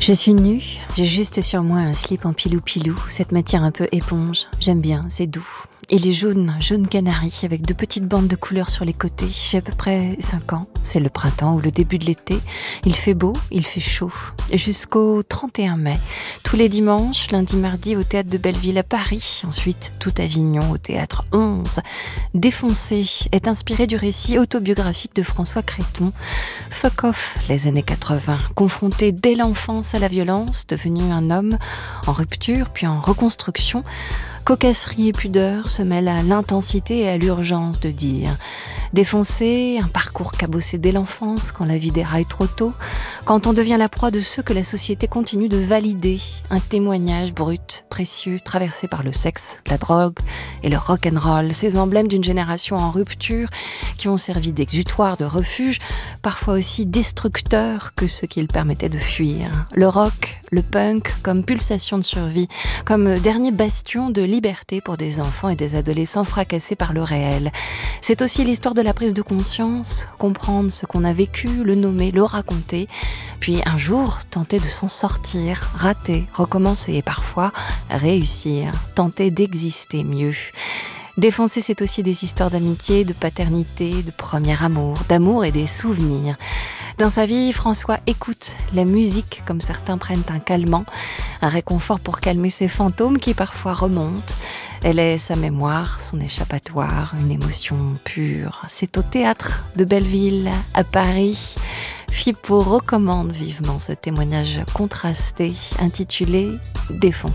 Je suis nue, j'ai juste sur moi un slip en pilou-pilou, cette matière un peu éponge. J'aime bien, c'est doux. Il est jaune, jaune canari, avec de petites bandes de couleur sur les côtés. J'ai à peu près 5 ans, c'est le printemps ou le début de l'été. Il fait beau, il fait chaud. Jusqu'au 31 mai, tous les dimanches, lundi, mardi au théâtre de Belleville à Paris. Ensuite, tout Avignon au théâtre 11. Défoncé est inspiré du récit autobiographique de François Creton. Fuck off, les années 80. Confronté dès l'enfance à la violence, devenu un homme en rupture puis en reconstruction. Cocasserie et pudeur se mêlent à l'intensité et à l'urgence de dire. Défoncé, un parcours cabossé dès l'enfance, quand la vie déraille trop tôt, quand on devient la proie de ceux que la société continue de valider. Un témoignage brut, précieux, traversé par le sexe, la drogue et le rock'n'roll, ces emblèmes d'une génération en rupture qui ont servi d'exutoire, de refuge, parfois aussi destructeurs que ceux qu'ils permettaient de fuir. Le rock, le punk, comme pulsation de survie, comme dernier bastion de liberté pour des enfants et des adolescents fracassés par le réel. C'est aussi l'histoire de la prise de conscience, comprendre ce qu'on a vécu, le nommer, le raconter, puis un jour tenter de s'en sortir, rater, recommencer et parfois réussir, tenter d'exister mieux. Défoncer, c'est aussi des histoires d'amitié, de paternité, de premier amour, d'amour et des souvenirs. Dans sa vie, François écoute la musique comme certains prennent un calmant, un réconfort pour calmer ses fantômes qui parfois remontent. Elle est sa mémoire, son échappatoire, une émotion pure. C'est au théâtre de Belleville, à Paris. Fippo recommande vivement ce témoignage contrasté intitulé « Défoncé ».